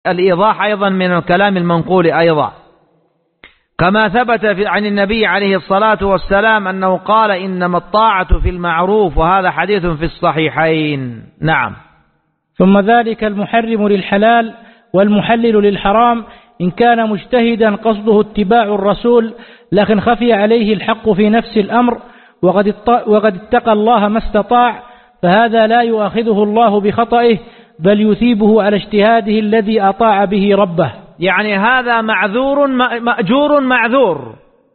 الإيضاح أيضا من الكلام المنقول أيضا، كما ثبت عن النبي عليه الصلاة والسلام أنه قال إنما الطاعة في المعروف، وهذا حديث في الصحيحين. نعم. ثم ذلك المحرم للحلال والمحلل للحرام إن كان مجتهدا قصده اتباع الرسول لكن خفي عليه الحق في نفس الأمر وقد اتقى الله ما استطاع، فهذا لا يؤاخذه الله بخطئه بل يثيبه على اجتهاده الذي أطاع به ربه. يعني هذا معذور مأجور معذور.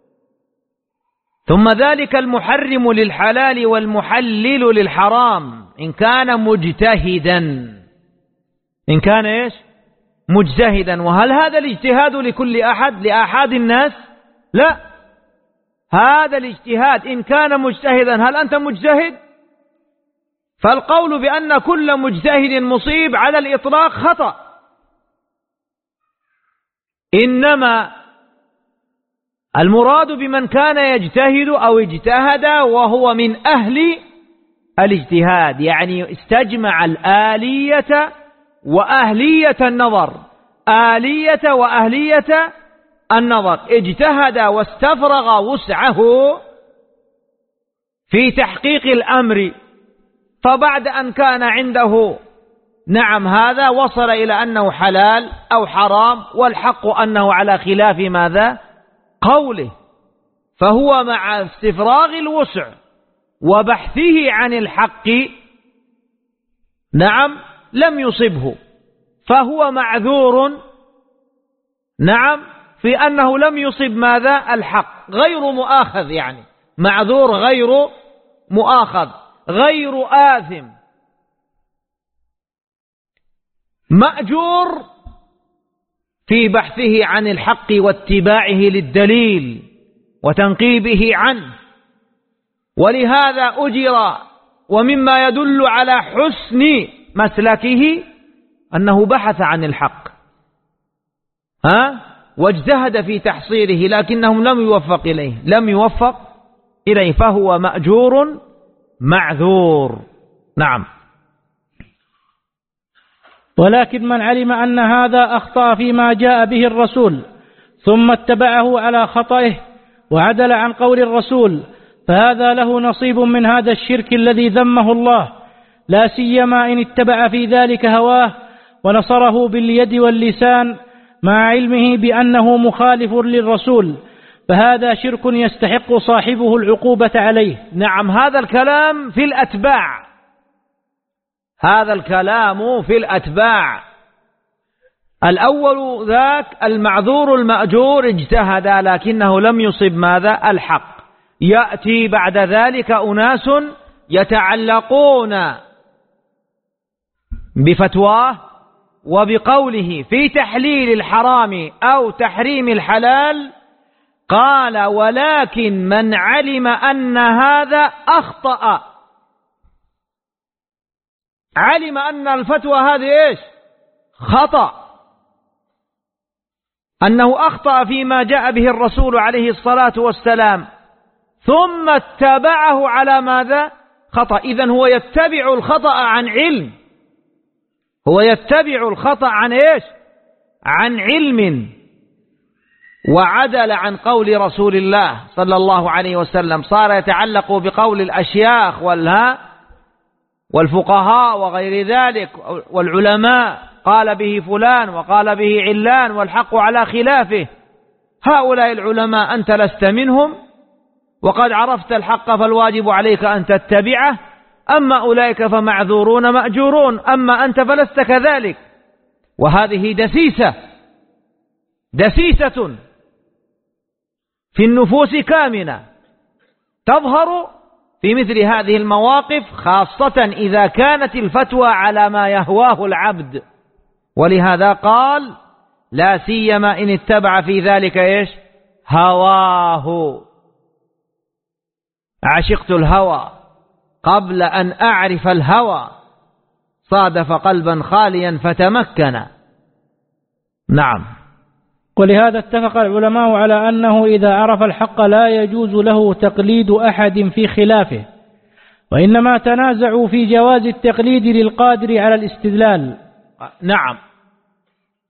ثم ذلك المحرم للحلال والمحلل للحرام إن كان مجتهدا. إن كان إيش؟ مجتهدا. وهل هذا الاجتهاد لكل أحد لأحد الناس؟ لا، هذا الاجتهاد إن كان مجتهدا. هل أنت مجتهد؟ فالقول بأن كل مجتهد مصيب على الإطلاق خطأ، إنما المراد بمن كان يجتهد أو اجتهد وهو من أهل الاجتهاد، يعني استجمع الآلية وأهلية النظر، آلية وأهلية النظر، اجتهد واستفرغ وسعه في تحقيق الأمر، فبعد أن كان عنده نعم هذا وصل إلى أنه حلال أو حرام، والحق أنه على خلاف ماذا؟ قوله، فهو مع استفراغ الوسع وبحثه عن الحق نعم لم يصبه، فهو معذور نعم في أنه لم يصب ماذا؟ الحق، غير مؤاخذ، يعني معذور غير مؤاخذ غير آثم، مأجور في بحثه عن الحق واتباعه للدليل وتنقيبه عنه. ولهذا أجر، ومما يدل على حسن مسلكه أنه بحث عن الحق واجتهد في تحصيله، لكنهم لم يوفق إليه، فهو مأجور معذور. نعم. ولكن من علم أن هذا أخطأ فيما جاء به الرسول ثم اتبعه على خطئه وعدل عن قول الرسول، فهذا له نصيب من هذا الشرك الذي ذمه الله، لا سيما إن اتبع في ذلك هواه ونصره باليد واللسان مع علمه بأنه مخالف للرسول، فهذا شرك يستحق صاحبه العقوبة عليه. نعم، هذا الكلام في الأتباع، هذا الكلام في الأتباع. الأول ذاك المعذور المأجور اجتهد لكنه لم يصب ماذا؟ الحق. يأتي بعد ذلك أناس يتعلقون بفتواه وبقوله في تحليل الحرام أو تحريم الحلال، قال ولكن من علم أن هذا أخطأ، علم أن الفتوى هذه إيش؟ خطأ، أنه أخطأ فيما جاء به الرسول عليه الصلاة والسلام، ثم اتبعه على ماذا؟ خطأ. إذن هو يتبع الخطأ عن علم، هو يتبع الخطأ عن إيش؟ عن علم، وعدل عن قول رسول الله صلى الله عليه وسلم، صار يتعلق بقول الأشياخ والفقهاء وغير ذلك والعلماء، قال به فلان وقال به علان والحق على خلافه. هؤلاء العلماء أنت لست منهم، وقد عرفت الحق فالواجب عليك أن تتبعه، أما أولئك فمعذورون مأجورون، أما أنت فلست كذلك. وهذه دسيسة في النفوس كامنة تظهر في مثل هذه المواقف، خاصة إذا كانت الفتوى على ما يهواه العبد. ولهذا قال لا سيما إن اتبع في ذلك إيش؟ هواه. عشقت الهوى قبل أن أعرف الهوى، صادف قلبا خاليا فتمكن. نعم. ولهذا اتفق العلماء على أنه إذا عرف الحق لا يجوز له تقليد أحد في خلافه، وإنما تنازعوا في جواز التقليد للقادر على الاستدلال. نعم.